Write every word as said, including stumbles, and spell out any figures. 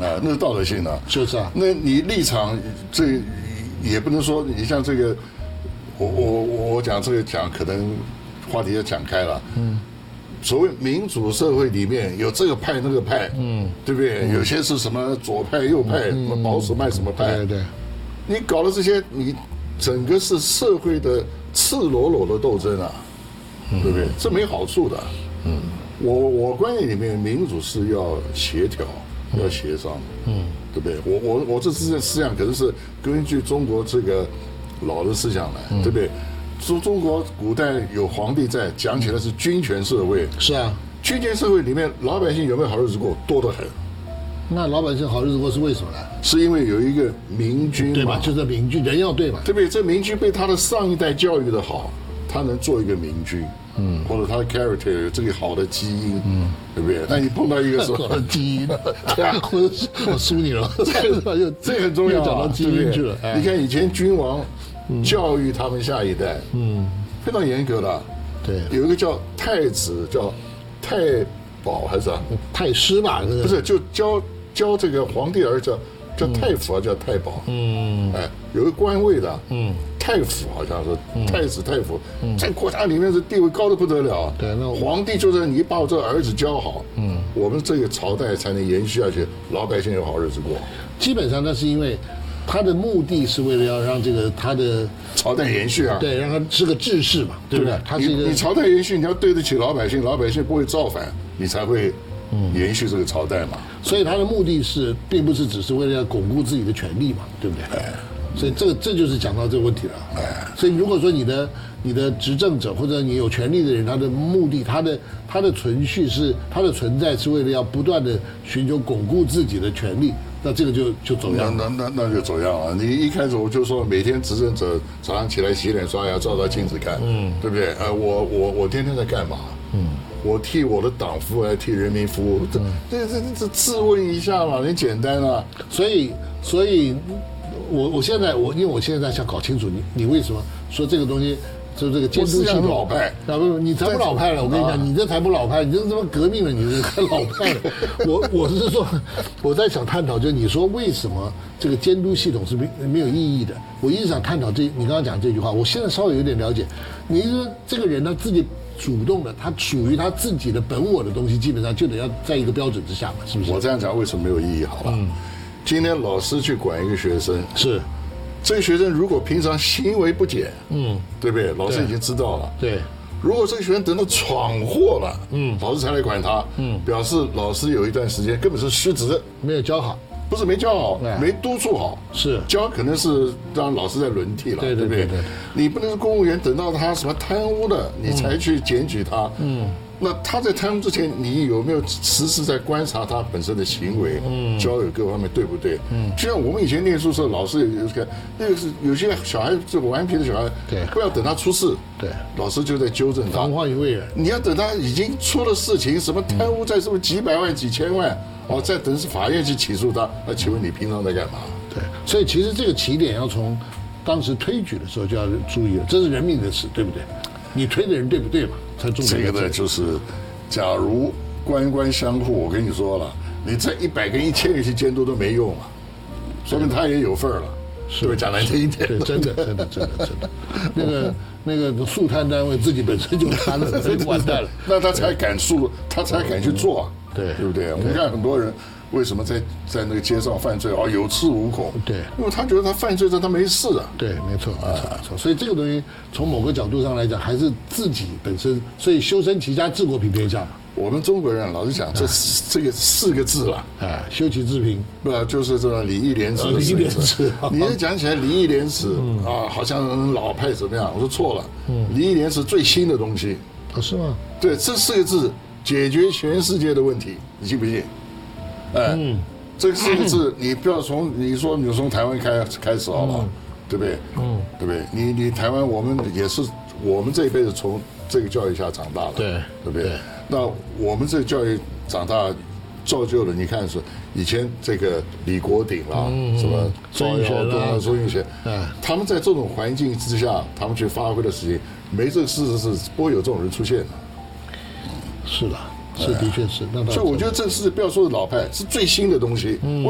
啊，那是道德性啊。 就是啊， 那你立场这也不能说你像这个，我我我讲这个讲可能话题要讲开了。嗯。所谓民主社会里面有这个派那个派，嗯，对不对？有些是什么左派右派，什么保守派什么派， 对对。 你搞了这些，你整个是社会的赤裸裸的斗争啊，对不对？这没好处的。嗯，我我观念里面，民主是要协调，要协商，嗯，对不对？我我我这思思想可能是根据中国这个老的思想来，对不对？中中国古代有皇帝在，讲起来是君权社会。 是啊， 君权社会里面，老百姓有没有好日子过？多得很。 那老百姓好日子过是为什么呢？ 是因为有一个明君嘛， 对吧？就是明君，人要对嘛， 对不对？这明君被他的上一代教育的好，他能做一个明君，嗯，或者他的 character 有这个好的基因，嗯，对不对？那你碰到一个什么基因？对啊，我我输你了， 这个这个很重要， 讲到基因去了。 你看以前君王教育他们下一代，嗯，非常严格的。 对， 有一个叫太子，叫太保还是啊？ 太师吧？ 不是，就教教这个皇帝儿子叫太傅啊，叫太保。嗯，哎，有个官位的，嗯，太傅好像是太子太傅，在国家里面是地位高的不得了。 对，那皇帝就是你把我这个儿子教好，嗯，我们这个朝代才能延续下去，老百姓有好日子过。 基本上那是因为。他的目的是为了要让这个他的朝代延续啊， 对，让他是个治世嘛，对不对？他是一个你朝代延续，你要对得起老百姓，老百姓不会造反，你才会延续这个朝代嘛。 所以他的目的是，并不是只是为了要巩固自己的权利嘛，对不对？哎，所以这个这就是讲到这个问题了。哎，所以如果说你的你的执政者或者你有权利的人，他的目的，他的他的存续是他的存在是为了要不断的寻求巩固自己的权利。那这个就就走样， 那那那那就走样了。你一开始我就说，每天执政者早上起来洗脸刷牙，照照镜子看，嗯，对不对？呃，我我我天天在干嘛？嗯，我替我的党服务，还替人民服务，这这这这自问一下嘛，很简单啊。 所以所以，我我现在我因为我现在想搞清楚你你为什么说这个东西。就这个监督系统老派， 啊不，你才不老派了！我跟你讲，你这才不老派，你这他妈革命了，你这才老派了。我我是说，我在想探讨，就是你说为什么这个监督系统是没没有意义的？我一直想探讨这，你刚刚讲这句话，我现在稍微有点了解。你说这个人他自己主动的，他属于他自己的本我的东西，基本上就得要在一个标准之下嘛，是不是？ 我这样讲为什么没有意义？好了，嗯，今天老师去管一个学生是。 这个学生如果平常行为不检，嗯，对不对？老师已经知道了。 对。 如果这个学生等到闯祸了，嗯，老师才来管他，嗯，表示老师有一段时间根本是失职， 没有教好， 不是没教好，没督促好， 是教可能是让老师在轮替了， 对对不对？你不能是公务员，等到他什么贪污了，你才去检举他，嗯。那他在贪污之前，你有没有时时在观察他本身的行为、嗯、交友各方面对不对？嗯，就像我们以前念书时候，老师有个那个是有些小孩这个顽皮的小孩， 对， 不要等他出事， 对， 老师就在纠正他。 防患于未然。 你要等他已经出了事情，什么贪污在什么几百万、几千万，哦，再等是法院去起诉他，那请问你平常在干嘛？ 对，所以其实这个起点要从当时推举的时候就要注意了，这是人民的事，对不对？你推的人对不对嘛？才重要。 这个呢，就是，假如官官相护，我跟你说了，你这一百个、一千个去监督都没用啊，说明他也有份儿了，是不是？讲难听一点， 对，真的，真的，真的，真的，那个那个肃贪单位自己本身就贪了，完蛋了， 那他才敢肃，他才敢去做啊， 对， 对不对？我们看很多人。为什么在在那个街上犯罪啊？有恃无恐。 对， 因为他觉得他犯罪，但他没事啊。 对，没错，没错，没错。所以这个东西从某个角度上来讲，还是自己本身。所以修身齐家治国平天下嘛。 我们中国人老是讲这这个四个字了， 哎，修齐治平， 对吧？就是这个礼义廉耻。 礼义廉耻。 你一讲起来礼义廉耻啊，好像老派怎么样？我说错了，礼义廉耻最新的东西。 啊，是吗？ 对，这四个字解决全世界的问题，你信不信？哎，嗯、这四个字，你不要从你说你从台湾开开始好了，嗯、对不对？嗯，对不对？你你台湾我们也是我们这一辈子从这个教育下长大了， 对对不对？ 对那我们这个教育长大，造就了你看是以前这个李国鼎啦，嗯、什么周耀东啊、 周运贤，哎，他们在这种环境之下，他们去发挥的事情，没这个事实是不会有这种人出现的。 是的。是，的确是。那所以我觉得这是不要说是老派，是最新的东西。嗯